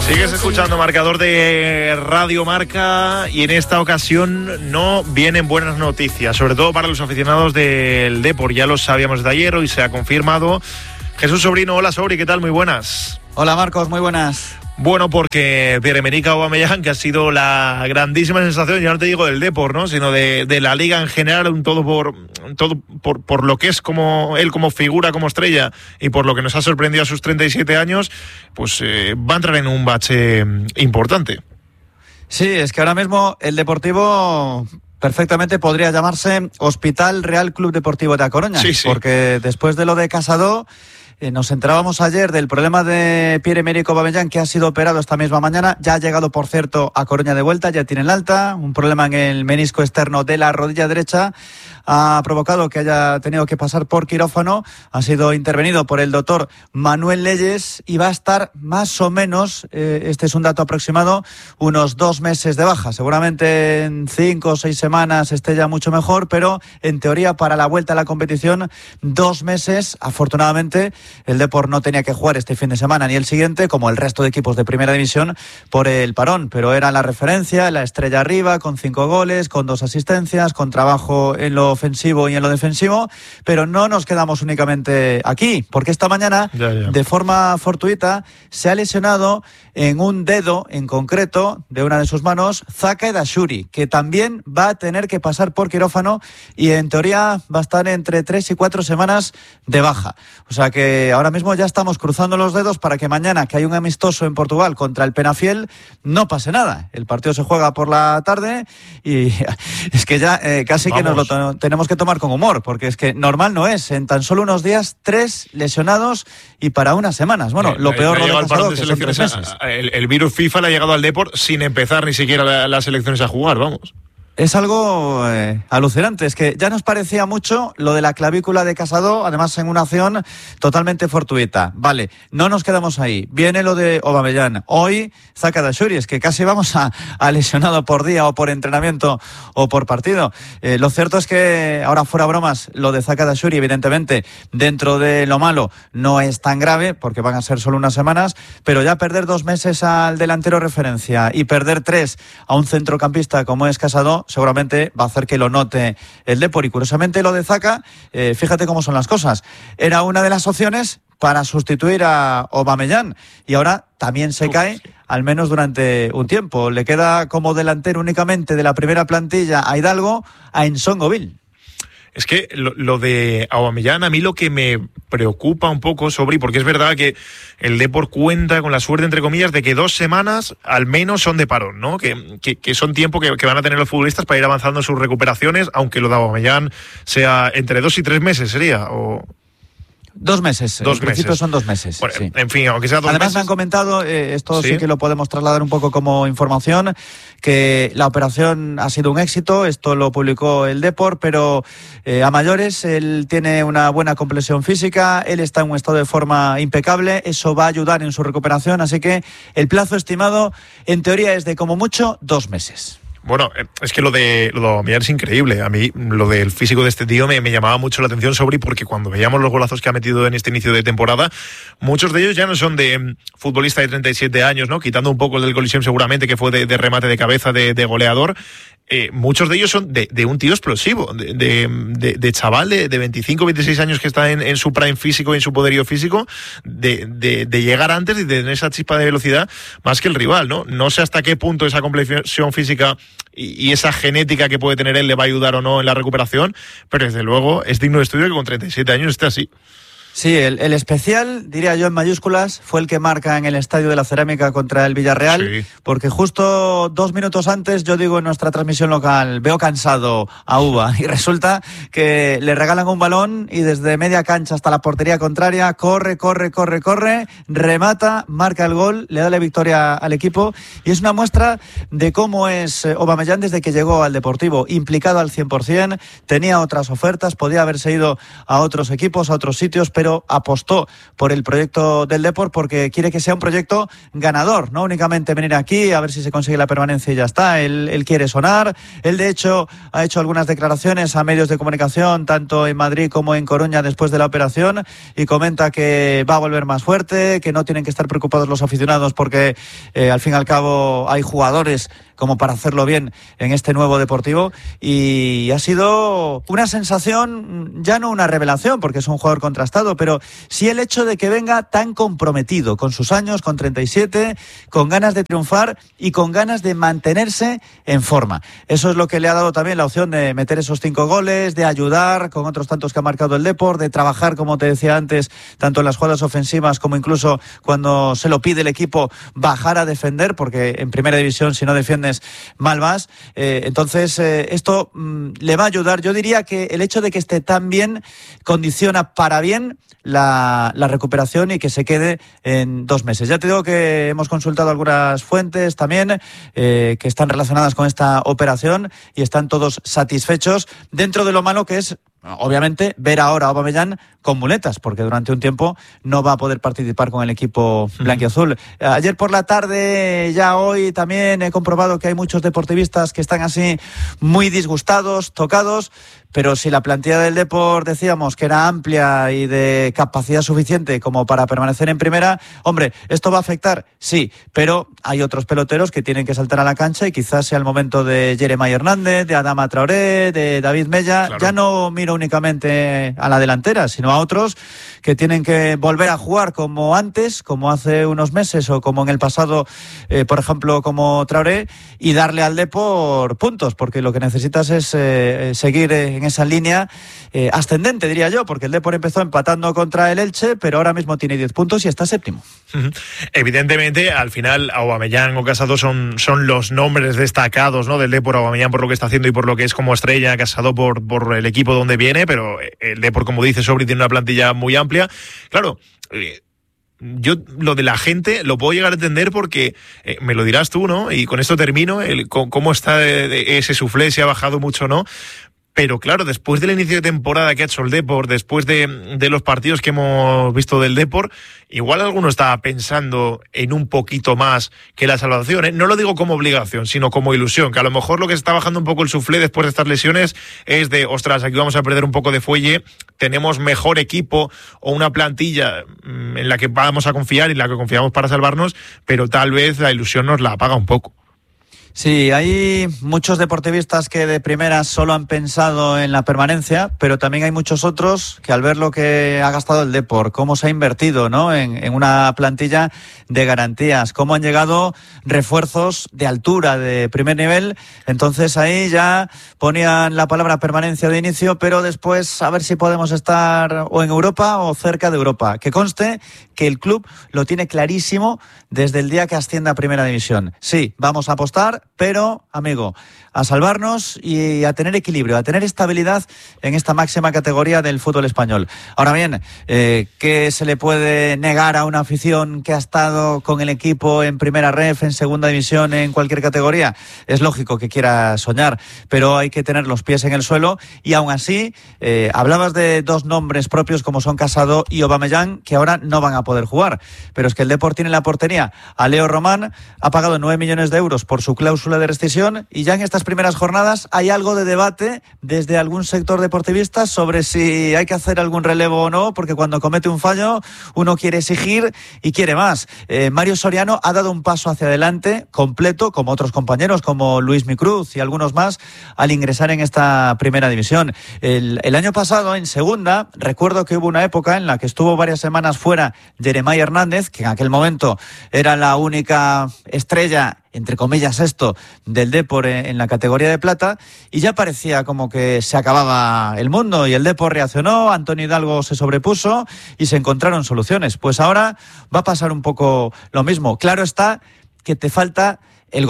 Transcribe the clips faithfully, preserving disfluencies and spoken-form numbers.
Sigues escuchando Marcador de Radio Marca y en esta ocasión no vienen buenas noticias, sobre todo para los aficionados del Depor. Ya lo sabíamos de ayer, hoy se ha confirmado. Jesús Sobrino, hola Sobri, ¿qué tal? Muy buenas. Hola Marcos, muy buenas. Bueno, porque Pierre-Emerick Aubameyang, que ha sido la grandísima sensación, ya no te digo del Depor, ¿no?, sino de, de la Liga en general, un todo por todo por, por lo que es como él como figura, como estrella, y por lo que nos ha sorprendido a sus treinta y siete años, pues eh, va a entrar en un bache importante. Sí, es que ahora mismo el Deportivo perfectamente podría llamarse Hospital Real Club Deportivo de A Coruña, sí, sí. Porque después de lo de Casado, Eh, nos enterábamos ayer del problema de Pierre-Emerick Aubameyang, que ha sido operado esta misma mañana. Ya ha llegado, por cierto, a Coruña de vuelta, ya tiene el alta. Un problema en el menisco externo de la rodilla derecha ha provocado que haya tenido que pasar por quirófano. Ha sido intervenido por el doctor Manuel Leyes y va a estar más o menos, eh, este es un dato aproximado, unos dos meses de baja. Seguramente en cinco o seis semanas esté ya mucho mejor, pero en teoría para la vuelta a la competición, dos meses. Afortunadamente, el Depor no tenía que jugar este fin de semana ni el siguiente, como el resto de equipos de primera división, por el parón, pero era la referencia, la estrella arriba, con cinco goles, con dos asistencias, con trabajo en lo ofensivo y en lo defensivo. Pero no nos quedamos únicamente aquí, porque esta mañana, ya, ya. de forma fortuita, se ha lesionado en un dedo en concreto de una de sus manos Zaka Edashuri, que también va a tener que pasar por quirófano y en teoría va a estar entre tres y cuatro semanas de baja. O sea que ahora mismo ya estamos cruzando los dedos para que mañana, que hay un amistoso en Portugal contra el Penafiel, no pase nada. El partido se juega por la tarde y es que ya eh, casi Vamos. que nos lo to- tenemos que tomar con humor, porque es que normal no es. En tan solo unos días, tres lesionados y para unas semanas. Bueno, eh, lo peor lo de Casado, que son tres meses. El, el virus FIFA le ha llegado al Depor sin empezar ni siquiera la, las elecciones a jugar, vamos. Es algo eh, alucinante, es que ya nos parecía mucho lo de la clavícula de Casado, además en una acción totalmente fortuita. Vale, no nos quedamos ahí. Viene lo de Aubameyang. Hoy, Zaka Edashuri, es que casi vamos a, a lesionado por día o por entrenamiento o por partido. Eh, lo cierto es que, ahora fuera bromas, lo de Zaka Edashuri, evidentemente, dentro de lo malo, no es tan grave, porque van a ser solo unas semanas, pero ya perder dos meses al delantero referencia y perder tres a un centrocampista como es Casado, seguramente va a hacer que lo note el Depor. Y curiosamente lo de Zaka, eh, fíjate cómo son las cosas. Era una de las opciones para sustituir a Aubameyang y ahora también se cae, al menos durante un tiempo. Le queda como delantero únicamente de la primera plantilla a Hidalgo, a Nsongoville. Es que lo, lo de Aubameyang, a mí lo que me preocupa un poco, Sobri, porque es verdad que el Depor cuenta con la suerte, entre comillas, de que dos semanas al menos son de parón, ¿no? Que, que, que son tiempo que, que van a tener los futbolistas para ir avanzando en sus recuperaciones, aunque lo de Aubameyang sea entre dos y tres meses, ¿sería? O... Dos meses, dos en principio meses. son dos meses. Bueno, sí. En fin, aunque sea dos Además meses. me han comentado, eh, esto ¿Sí? sí que lo podemos trasladar un poco como información, que la operación ha sido un éxito, esto lo publicó el Depor, pero eh, a mayores él tiene una buena complexión física, él está en un estado de forma impecable, eso va a ayudar en su recuperación, así que el plazo estimado en teoría es de como mucho dos meses. Bueno, es que lo de lo de Aubameyang es increíble. A mí lo del físico de este tío me, me llamaba mucho la atención, Sobri, porque cuando veíamos los golazos que ha metido en este inicio de temporada, muchos de ellos ya no son de um, futbolista de treinta y siete años, ¿no? Quitando un poco el del Coliseum seguramente, que fue de, de remate de cabeza, de, de goleador. Eh, muchos de ellos son de, de un tío explosivo, de, de, de, de chaval de, de veinticinco, veintiséis años que está en, en su prime físico y en su poderío físico, de, de, de llegar antes y de tener esa chispa de velocidad más que el rival, ¿no? No sé hasta qué punto esa complexión física y, y esa genética que puede tener él le va a ayudar o no en la recuperación, pero desde luego es digno de estudio que con treinta y siete años esté así. Sí, el, el especial, diría yo en mayúsculas, fue el que marca en el Estadio de la Cerámica contra el Villarreal, sí. Porque justo dos minutos antes, yo digo en nuestra transmisión local, veo cansado a Uva, y resulta que le regalan un balón y desde media cancha hasta la portería contraria, corre, corre, corre, corre, remata, marca el gol, le da la victoria al equipo, y es una muestra de cómo es Aubameyang desde que llegó al Deportivo, implicado al cien por ciento, tenía otras ofertas, podía haberse ido a otros equipos, a otros sitios, pero pero apostó por el proyecto del Depor porque quiere que sea un proyecto ganador, no únicamente venir aquí a ver si se consigue la permanencia y ya está. Él, él quiere sonar. Él, de hecho, ha hecho algunas declaraciones a medios de comunicación, tanto en Madrid como en Coruña, después de la operación, y comenta que va a volver más fuerte, que no tienen que estar preocupados los aficionados porque eh, al fin y al cabo hay jugadores como para hacerlo bien en este nuevo Deportivo, y ha sido una sensación, ya no una revelación porque es un jugador contrastado, pero sí el hecho de que venga tan comprometido con sus años, con treinta y siete, con ganas de triunfar y con ganas de mantenerse en forma. Eso es lo que le ha dado también la opción de meter esos cinco goles, de ayudar con otros tantos que ha marcado el Depor, de trabajar, como te decía antes, tanto en las jugadas ofensivas como incluso cuando se lo pide el equipo, bajar a defender, porque en primera división si no defiende mal vas. Eh, entonces eh, esto mmm, le va a ayudar. Yo diría que el hecho de que esté tan bien condiciona para bien la, la recuperación y que se quede en dos meses. Ya te digo que hemos consultado algunas fuentes también eh, que están relacionadas con esta operación y están todos satisfechos, dentro de lo malo que es, obviamente, ver ahora a Aubameyang con muletas, porque durante un tiempo no va a poder participar con el equipo blanquiazul. Ayer por la tarde, ya hoy también he comprobado que hay muchos deportivistas que están así muy disgustados, tocados, pero si la plantilla del Depor decíamos que era amplia y de capacidad suficiente como para permanecer en primera, hombre, ¿esto va a afectar? Sí, pero hay otros peloteros que tienen que saltar a la cancha y quizás sea el momento de Jeremai Hernández, de Adama Traoré, de David Mella. Claro. Ya no miro únicamente a la delantera, sino a otros que tienen que volver a jugar como antes, como hace unos meses o como en el pasado, eh, por ejemplo, como Traoré, y darle al Depor puntos, porque lo que necesitas es eh, seguir en esa línea eh, ascendente, diría yo, porque el Depor empezó empatando contra el Elche, pero ahora mismo tiene diez puntos y está séptimo. Evidentemente, al final, Aubameyang o Casado son, son los nombres destacados, ¿no?, del Depor. Aubameyang por lo que está haciendo y por lo que es como estrella, Casado por, por el equipo donde viene, pero el Depor, como dice Sobri, tiene una plantilla muy amplia. Claro, eh, yo lo de la gente lo puedo llegar a entender porque eh, me lo dirás tú, ¿no? Y con esto termino, el, cómo está de, de ese suflé, si ha bajado mucho o no. Pero claro, después del inicio de temporada que ha hecho el Depor, después de, de los partidos que hemos visto del Depor, igual alguno está pensando en un poquito más que la salvación, ¿eh? No lo digo como obligación, sino como ilusión, que a lo mejor lo que se está bajando un poco el suflé después de estas lesiones es de, ostras, aquí vamos a perder un poco de fuelle, tenemos mejor equipo o una plantilla en la que vamos a confiar y en la que confiamos para salvarnos, pero tal vez la ilusión nos la apaga un poco. Sí, hay muchos deportivistas que de primeras solo han pensado en la permanencia, pero también hay muchos otros que al ver lo que ha gastado el Depor, cómo se ha invertido, ¿no?, en, en una plantilla de garantías, cómo han llegado refuerzos de altura, de primer nivel, entonces ahí ya ponían la palabra permanencia de inicio, pero después a ver si podemos estar o en Europa o cerca de Europa. Que conste que el club lo tiene clarísimo desde el día que ascienda a Primera División. Sí, vamos a apostar, pero, amigo, a salvarnos y a tener equilibrio, a tener estabilidad en esta máxima categoría del fútbol español. Ahora bien, eh, ¿qué se le puede negar a una afición que ha estado con el equipo en primera ref, en segunda división, en cualquier categoría? Es lógico que quiera soñar, pero hay que tener los pies en el suelo y aún así, eh, hablabas de dos nombres propios como son Casado y Aubameyang, que ahora no van a poder jugar, pero es que el Depor tiene en la portería a Leo Román, ha pagado nueve millones de euros por su cláusula de rescisión y ya en estas primeras jornadas hay algo de debate desde algún sector deportivista sobre si hay que hacer algún relevo o no, porque cuando comete un fallo uno quiere exigir y quiere más. Eh, Mario Soriano ha dado un paso hacia adelante completo, como otros compañeros como Luis Micruz y algunos más, al ingresar en esta primera división. El, el año pasado en segunda recuerdo que hubo una época en la que estuvo varias semanas fuera Jeremai Hernández, que en aquel momento era la única estrella, entre comillas esto, del Depor en la categoría de plata, y ya parecía como que se acababa el mundo y el Depor reaccionó, Antonio Hidalgo se sobrepuso y se encontraron soluciones. Pues ahora va a pasar un poco lo mismo. Claro está que te falta el gol,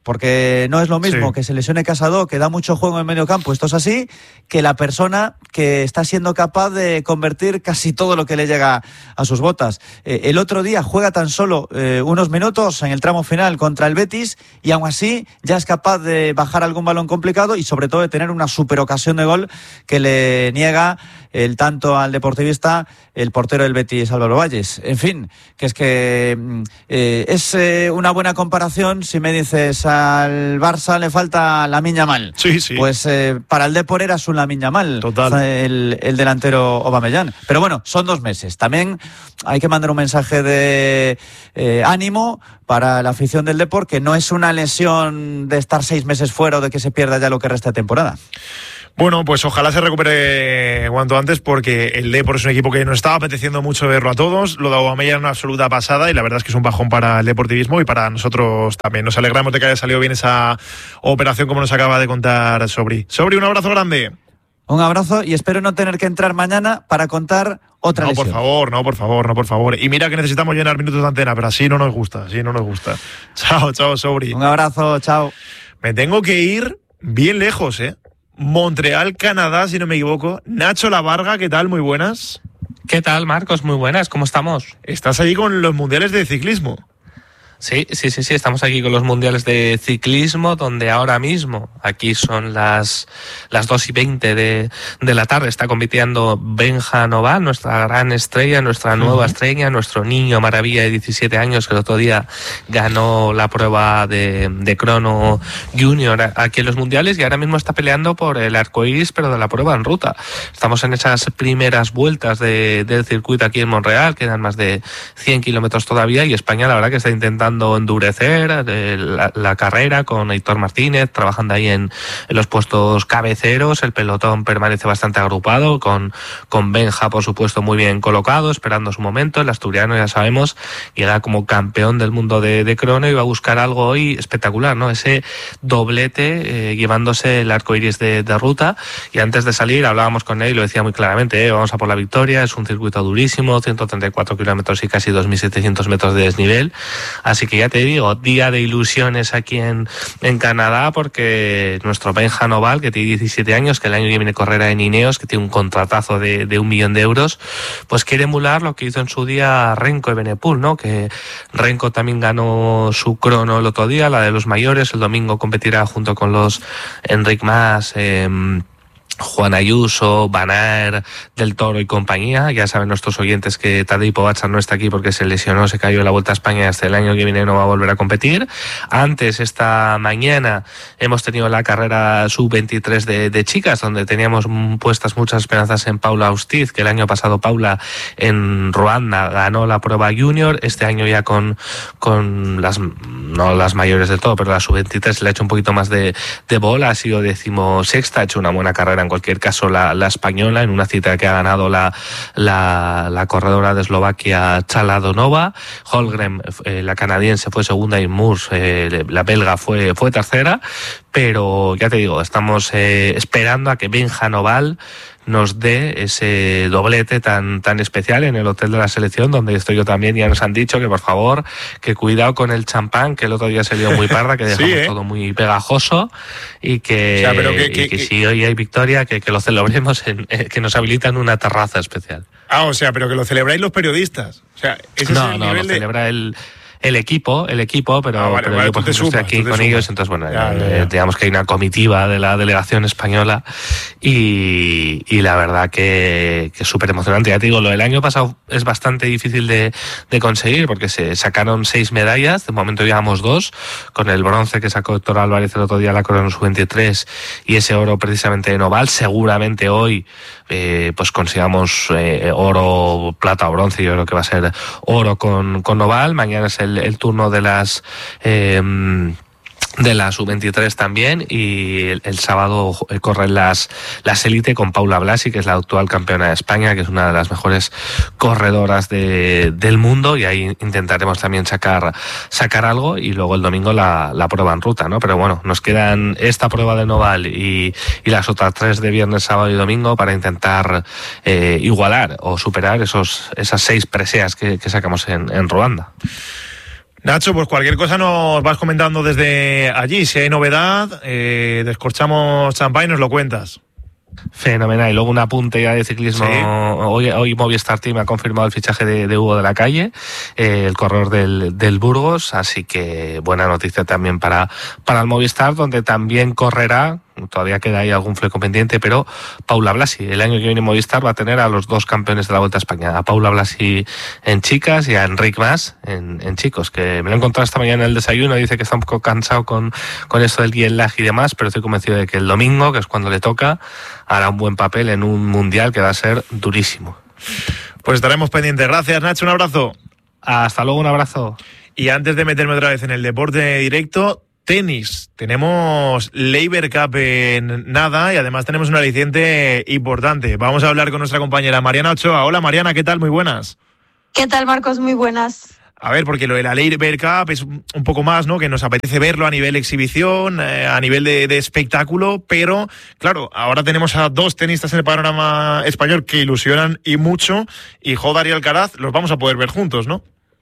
porque no es lo mismo sí. que se lesione Casado, que da mucho juego en medio campo, esto es así, que la persona que está siendo capaz de convertir casi todo lo que le llega a sus botas. Eh, el otro día juega tan solo eh, unos minutos en el tramo final contra el Betis y aún así ya es capaz de bajar algún balón complicado y sobre todo de tener una super ocasión de gol que le niega el tanto al deportivista el portero del Betis, Álvaro Valles. En fin, que es que eh, es eh, una buena comparación si me dices al Barça le falta Lamine Yamal. Sí, sí. Pues eh, para el Depor era su Lamine Yamal. Total. El, el delantero Aubameyang. Pero bueno, son dos meses. También hay que mandar un mensaje de eh, ánimo para la afición del Depor, que no es una lesión de estar seis meses fuera o de que se pierda ya lo que resta de temporada. Bueno, pues ojalá se recupere cuanto antes, porque el Depor es un equipo que nos estaba apeteciendo mucho verlo a todos. Lo de Aubameyang es una absoluta pasada y la verdad es que es un bajón para el deportivismo y para nosotros también. Nos alegramos de que haya salido bien esa operación, como nos acaba de contar Sobri. Sobri, un abrazo grande. Un abrazo y espero no tener que entrar mañana para contar otra no, lesión. No, por favor, no, por favor, no, por favor. Y mira que necesitamos llenar minutos de antena, pero así no nos gusta, así no nos gusta. Chao, chao, Sobri. Un abrazo, chao. Me tengo que ir bien lejos, ¿eh? Montreal, Canadá, si no me equivoco. Nacho Lavarga, ¿qué tal? Muy buenas. ¿Qué tal, Marcos? Muy buenas, ¿cómo estamos? Estás allí con los mundiales de ciclismo. Sí, sí, sí, sí, estamos aquí con los mundiales de ciclismo, donde ahora mismo, aquí son las las dos y veinte de, de la tarde, está compitiendo Benja Noval, nuestra gran estrella, nuestra nueva uh-huh. estrella, nuestro niño maravilla de diecisiete años, que el otro día ganó la prueba de, de crono junior aquí en los mundiales y ahora mismo está peleando por el arcoíris, pero de la prueba en ruta. Estamos en esas primeras vueltas de, del circuito aquí en Montreal, quedan más de cien kilómetros todavía y España la verdad que está intentando endurecer la, la carrera con Aitor Martínez, trabajando ahí en, en los puestos cabeceros. El pelotón permanece bastante agrupado, con, con Benja, por supuesto, muy bien colocado, esperando su momento. El asturiano, ya sabemos, llega como campeón del mundo de, de crono y va a buscar algo hoy espectacular, ¿no? Ese doblete, eh, llevándose el arco iris de, de ruta. Y antes de salir, hablábamos con él y lo decía muy claramente, eh, vamos a por la victoria, es un circuito durísimo, ciento treinta y cuatro kilómetros y casi dos mil setecientos metros de desnivel. Así que ya te digo, día de ilusiones aquí en, en Canadá, porque nuestro Benja Noval, que tiene diecisiete años, que el año que viene correrá en Ineos, que tiene un contratazo de, de un millón de euros, pues quiere emular lo que hizo en su día Renko Evenepoel, ¿no? Que Renko también ganó su crono el otro día, la de los mayores, el domingo competirá junto con los Enric Mas, eh, Juan Ayuso, Van Aert, Del Toro y compañía. Ya saben nuestros oyentes que Tadej Pogačar no está aquí porque se lesionó, se cayó en la Vuelta a España y hasta el año que viene no va a volver a competir. Antes, esta mañana, hemos tenido la carrera sub veintitrés de, de chicas, donde teníamos puestas muchas esperanzas en Paula Austiz, que el año pasado Paula en Ruanda ganó la prueba junior. Este año ya con, con las, no las mayores de todo, pero la sub veintitrés le ha hecho un poquito más de, de bola, ha sido decimosexta, ha hecho una buena carrera en cualquier caso la, la española, en una cita que ha ganado la, la, la corredora de Eslovaquia Chaladonova. Holmgren, eh, la canadiense, fue segunda y Murs, eh, la belga, fue, fue tercera, pero ya te digo, estamos eh, esperando a que Benja Noval nos dé ese doblete tan tan especial en el hotel de la selección, donde estoy yo también. Ya nos han dicho que por favor, que cuidado con el champán, que el otro día se dio muy parda, que dejamos sí, ¿eh? todo muy pegajoso y que, o sea, pero que, y que, que, que si hoy hay victoria, que, que lo celebremos, en, eh, que nos habilitan una terraza especial. Ah, o sea, pero que lo celebráis los periodistas. O sea, ese no, es el no, nivel lo de... celebra el... El equipo, el equipo, pero, ah, vale, pero vale, yo por ejemplo estoy aquí con ellos, sumas. Entonces bueno, ya, ya, ya. digamos que hay una comitiva de la delegación española y, y la verdad que, que es súper emocionante. Ya te digo, lo del año pasado es bastante difícil de, de conseguir porque se sacaron seis medallas, de momento llevamos dos, con el bronce que sacó Héctor Álvarez el otro día la Crono sub veintitrés y ese oro precisamente de Noval. Seguramente hoy eh, pues consigamos eh, oro, plata o bronce. Yo creo que va a ser oro con, con Noval. Mañana es el El, el turno de las eh, de la sub veintitrés también y el, el sábado corren las las élite con Paula Blasi, que es la actual campeona de España, que es una de las mejores corredoras de, del mundo, y ahí intentaremos también sacar sacar algo, y luego el domingo la, la prueba en ruta, ¿no? Pero bueno, nos quedan esta prueba de Noval y, y las otras tres de viernes, sábado y domingo para intentar eh, igualar o superar esos esas seis preseas que, que sacamos en, en Ruanda. Nacho, pues cualquier cosa nos vas comentando desde allí. Si hay novedad, eh, descorchamos champán y nos lo cuentas. Fenomenal. Y luego un apunte ya de ciclismo. Sí. Hoy, hoy Movistar Team ha confirmado el fichaje de, de Hugo de la Calle, eh, el corredor del, del Burgos. Así que buena noticia también para, para el Movistar, donde también correrá, todavía queda ahí algún fleco pendiente, pero Paula Blasi. El año que viene Movistar va a tener a los dos campeones de la Vuelta a España, a Paula Blasi en chicas y a Enric Mas en, en chicos, que me lo he encontrado esta mañana en el desayuno. Dice que está un poco cansado con, con esto del jet lag y demás, pero estoy convencido de que el domingo, que es cuando le toca, hará un buen papel en un mundial que va a ser durísimo. Pues estaremos pendientes. Gracias, Nacho, un abrazo. Hasta luego, un abrazo. Y antes de meterme otra vez en el deporte directo, tenis. Tenemos Laver Cup en nada y además tenemos un aliciente importante. Vamos a hablar con nuestra compañera Mariana Ochoa. Hola Mariana, ¿qué tal? Muy buenas. ¿Qué tal, Marcos? Muy buenas. A ver, porque lo de la Laver Cup es un poco más, ¿no? Que nos apetece verlo a nivel exhibición, eh, a nivel de, de espectáculo, pero claro, ahora tenemos a dos tenistas en el panorama español que ilusionan y mucho, y Jodar y Alcaraz los vamos a poder ver juntos, ¿no?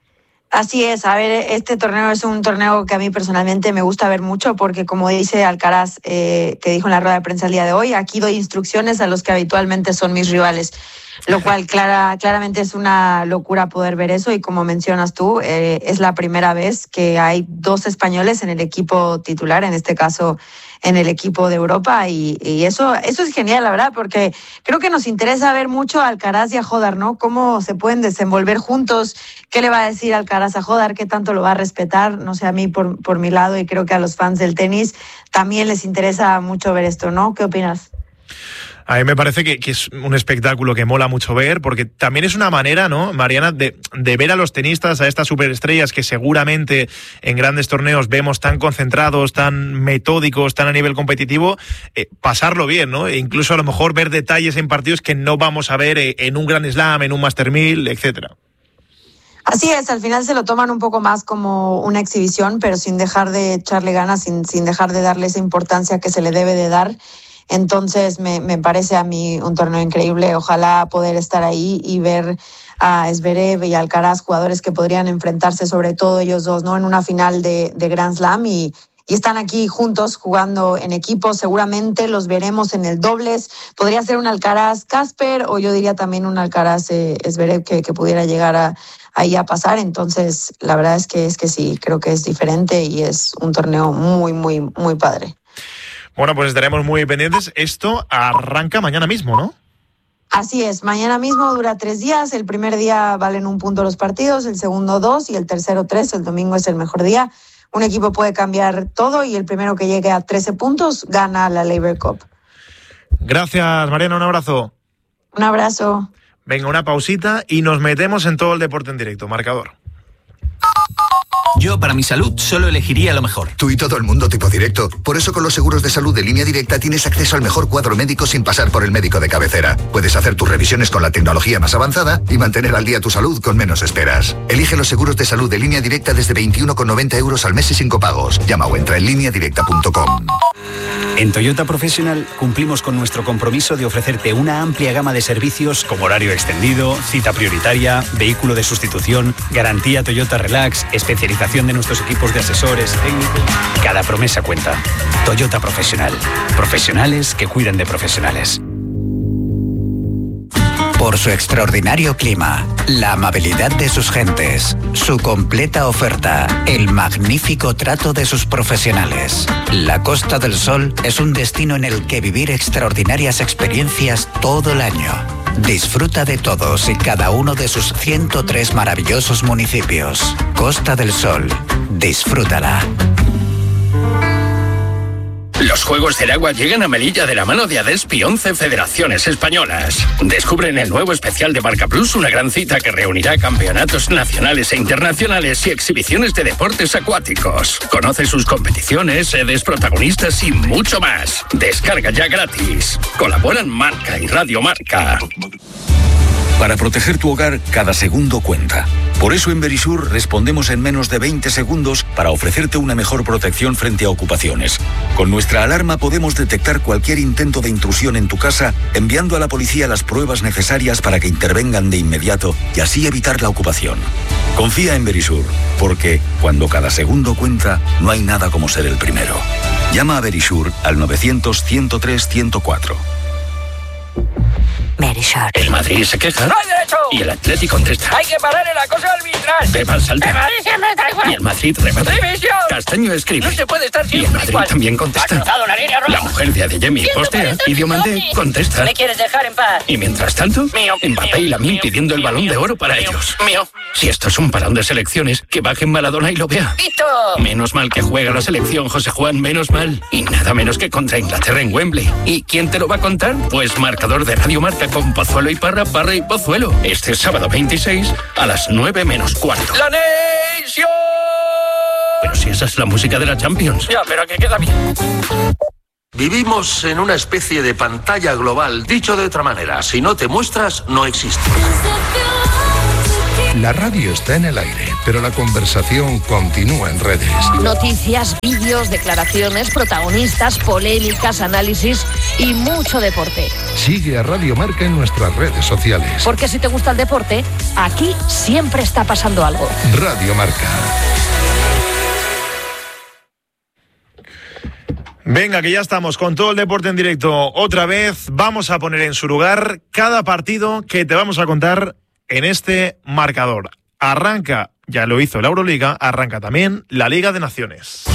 Así es, a ver, este torneo es un torneo que a mí personalmente me gusta ver mucho porque, como dice Alcaraz, eh, que dijo en la rueda de prensa el día de hoy, aquí doy instrucciones a los que habitualmente son mis rivales, lo cual clara, claramente es una locura poder ver eso y, como mencionas tú, eh, es la primera vez que hay dos españoles en el equipo titular, en este caso en el equipo de Europa, y, y eso, eso es genial, la verdad, porque creo que nos interesa ver mucho a Alcaraz y a Jodar, ¿no? Cómo se pueden desenvolver juntos, qué le va a decir Alcaraz a Jodar, qué tanto lo va a respetar, no sé, a mí por, por mi lado, y creo que a los fans del tenis también les interesa mucho ver esto, ¿no? ¿Qué opinas? A mí me parece que, que es un espectáculo que mola mucho ver, porque también es una manera, ¿no, Mariana, de, de ver a los tenistas, a estas superestrellas que seguramente en grandes torneos vemos tan concentrados, tan metódicos, tan a nivel competitivo, eh, pasarlo bien, ¿no? E incluso a lo mejor ver detalles en partidos que no vamos a ver eh, en un Grand Slam, en un Master mil, etcétera. Así es, al final se lo toman un poco más como una exhibición, pero sin dejar de echarle ganas, sin, sin dejar de darle esa importancia que se le debe de dar. Entonces me, me parece a mí un torneo increíble. Ojalá poder estar ahí y ver a Zverev y Alcaraz, jugadores que podrían enfrentarse, sobre todo ellos dos, ¿no? En una final de, de Grand Slam, y, y están aquí juntos jugando en equipo. Seguramente los veremos en el dobles. Podría ser un Alcaraz-Casper, o yo diría también un Alcaraz-Zverev que, que pudiera llegar a, ahí a pasar. Entonces la verdad es que, es que sí, creo que es diferente y es un torneo muy, muy, muy padre. Bueno, pues estaremos muy pendientes. Esto arranca mañana mismo, ¿no? Así es, mañana mismo, dura tres días. El primer día valen un punto los partidos, el segundo dos y el tercero tres. El domingo es el mejor día. Un equipo puede cambiar todo y el primero que llegue a trece puntos gana la Laver Cup. Gracias, Mariana, un abrazo. Un abrazo. Venga, una pausita y nos metemos en todo el deporte en directo. Marcador. Yo, para mi salud, solo elegiría lo mejor. Tú y todo el mundo tipo directo. Por eso con los seguros de salud de Línea Directa tienes acceso al mejor cuadro médico sin pasar por el médico de cabecera. Puedes hacer tus revisiones con la tecnología más avanzada y mantener al día tu salud con menos esperas. Elige los seguros de salud de Línea Directa desde veintiuno con noventa euros al mes y sin copagos. Llama o entra en línea directa punto com. En Toyota Professional cumplimos con nuestro compromiso de ofrecerte una amplia gama de servicios como horario extendido, cita prioritaria, vehículo de sustitución, garantía Toyota Relax, especialización de nuestros equipos de asesores técnicos. Cada promesa cuenta. Toyota Professional. Profesionales que cuidan de profesionales. Por su extraordinario clima, la amabilidad de sus gentes, su completa oferta, el magnífico trato de sus profesionales. La Costa del Sol es un destino en el que vivir extraordinarias experiencias todo el año. Disfruta de todos y cada uno de sus ciento tres maravillosos municipios. Costa del Sol, disfrútala. Los Juegos del Agua llegan a Melilla de la mano de ADESP y once federaciones españolas. Descubre en el nuevo especial de Marca Plus una gran cita que reunirá campeonatos nacionales e internacionales y exhibiciones de deportes acuáticos. Conoce sus competiciones, sedes, protagonistas y mucho más. Descarga ya gratis. Colaboran Marca y Radio Marca. Para proteger tu hogar, cada segundo cuenta. Por eso en Verisur respondemos en menos de veinte segundos para ofrecerte una mejor protección frente a ocupaciones. Con nuestra alarma podemos detectar cualquier intento de intrusión en tu casa, enviando a la policía las pruebas necesarias para que intervengan de inmediato y así evitar la ocupación. Confía en Verisur, porque cuando cada segundo cuenta, no hay nada como ser el primero. Llama a Verisur al novecientos, ciento tres, ciento cuatro. Verisur. El Madrid se queja. ¡No hay derecho! Y el Atlético contesta. ¡Hay que parar el acoso arbitral! Pepa salta. ¡El Madrid siempre está igual! Y el Madrid remata. ¡División! Castaño escribe. No se puede estar Y siempre el Madrid igual. también contesta. ¡Ha cruzado la línea roja! La mujer de Adeyemi ciento postea. cuarenta Y Diomandé contesta. ¿Me quieres dejar en paz? Y mientras tanto, Mío, Mbappé mío, y Lamine mío, pidiendo el mío, balón de mío, oro para mío, ellos. mío. Si esto es un parón de selecciones, que bajen Maradona y lo vea. ¡Pito! Menos mal que juega la selección, José Juan, menos mal. Y nada menos que contra Inglaterra en Wembley. ¿Y quién te lo va a contar? Pues marcador de Radio Marca con Pozuelo y Parra, Parra y Pozuelo. Este sábado veintiséis a las nueve menos cuarto. ¡La Nation! Pero si esa es la música de la Champions. Ya, pero que queda bien. Vivimos en una especie de pantalla global. Dicho de otra manera, si no te muestras, no existes. La radio está en el aire, pero la conversación continúa en redes. Noticias, vídeos, declaraciones, protagonistas, polémicas, análisis y mucho deporte. Sigue a Radio Marca en nuestras redes sociales. Porque si te gusta el deporte, aquí siempre está pasando algo. Radio Marca. Venga, que ya estamos con todo el deporte en directo. Otra vez vamos a poner en su lugar cada partido que te vamos a contar en este marcador. Arranca, ya lo hizo la Euroliga, arranca también la Liga de Naciones.